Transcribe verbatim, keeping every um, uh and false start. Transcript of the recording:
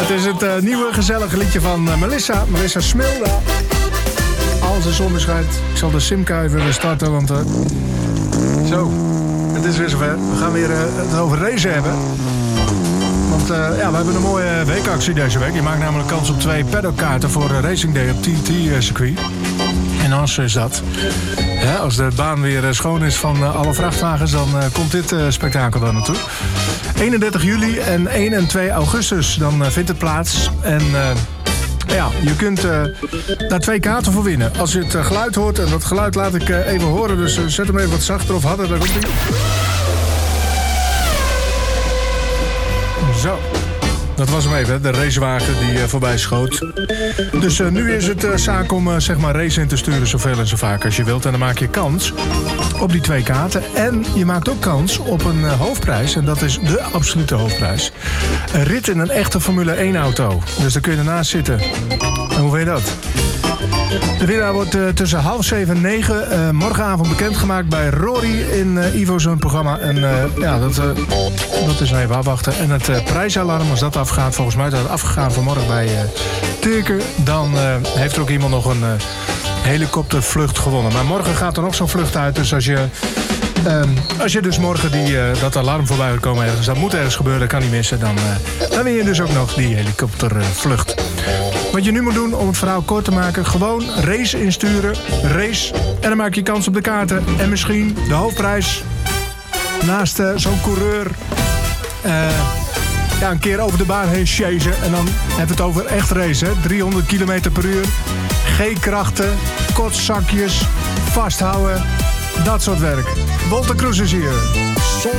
Het is het uh, nieuwe gezellige liedje van uh, Melissa. Melissa Smilda. Als de zon schijnt. Ik zal de simkuiven weer starten, want... Uh... Zo, het is weer zover. We gaan weer uh, het over racen hebben. Want uh, ja, we hebben een mooie weekactie deze week. Je maakt namelijk kans op twee paddockkaarten voor uh, Racing Day op T T-circuit. En als is dat. Ja, als de baan weer uh, schoon is van uh, alle vrachtwagens, dan uh, komt dit uh, spektakel daar naartoe. eenendertig juli en één en twee augustus, dan uh, vindt het plaats. En uh, ja, je kunt uh, daar twee kaarten voor winnen. Als je het uh, geluid hoort, en dat geluid laat ik uh, even horen, dus uh, zet hem even wat zachter of harder. Daar komt hij. Zo. Dat was hem even, de racewagen die uh, voorbij schoot. Dus uh, nu is het uh, zaak om uh, zeg maar race in te sturen zoveel en zo vaak als je wilt. En dan maak je kans op die twee kaarten. En je maakt ook kans op een uh, hoofdprijs. En dat is de absolute hoofdprijs. Een rit in een echte Formule één auto. Dus daar kun je ernaast zitten. En hoe weet je dat? De winnaar wordt uh, tussen half zeven en negen uh, morgenavond bekendgemaakt bij Rory in uh, Ivo zijn programma. En uh, ja, dat, uh, dat is even afwachten. En het uh, prijsalarm, als dat afgaat, volgens mij is dat afgegaan vanmorgen bij uh, Turken. Dan uh, heeft er ook iemand nog een uh, helikoptervlucht gewonnen. Maar morgen gaat er nog zo'n vlucht uit. Dus als je, uh, als je dus morgen die, uh, dat alarm voorbij wil komen ergens, dat moet ergens gebeuren, dat kan niet missen. Dan, uh, dan win je dus ook nog die helikoptervlucht. Wat je nu moet doen om het verhaal kort te maken, gewoon race insturen, race. En dan maak je kans op de kaarten. En misschien de hoofdprijs naast uh, zo'n coureur uh, ja, een keer over de baan heen chasen. En dan hebben we het over echt racen. driehonderd kilometer per uur, G-krachten, kortzakjes, vasthouden, dat soort werk. Wolter Kroes is hier.